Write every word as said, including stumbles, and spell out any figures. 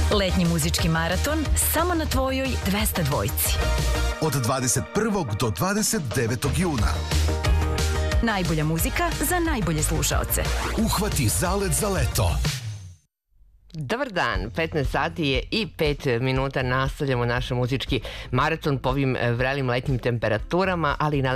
Letnji muzički maraton samo na tvojoj dvesta dvojci. Od dvadeset prvog do dvadeset devetog juna. Najbolja muzika za najbolje slušaoce. Uhvati zalet za leto. Dobar dan, petnaest sati je i pet minuta, nastavljamo naš muzički maraton po ovim vrelim letnjim temperaturama, ali na